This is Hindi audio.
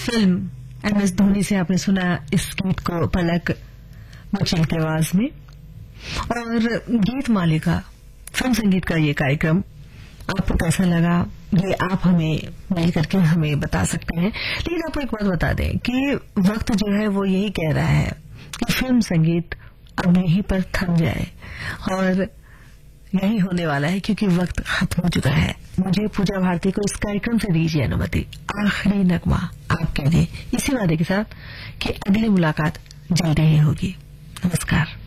फिल्म MS धोनी से आपने सुना इस गीत को पलक बच्चन की आवाज में। और गीत मालिका फिल्म संगीत का ये कार्यक्रम आपको कैसा लगा, ये आप हमें मेल करके हमें बता सकते हैं। लेकिन आपको एक बात बता दें कि वक्त जो है वो यही कह रहा है कि फिल्म संगीत अब यहीं पर थम जाए, और यही होने वाला है क्योंकि वक्त खत्म हो चुका है। मुझे पूजा भारती को इस कार्यक्रम से दीजिए अनुमति। आखिरी नगमा आपके लिए, इसी वादे के साथ कि अगली मुलाकात जल्दी ही होगी। नमस्कार।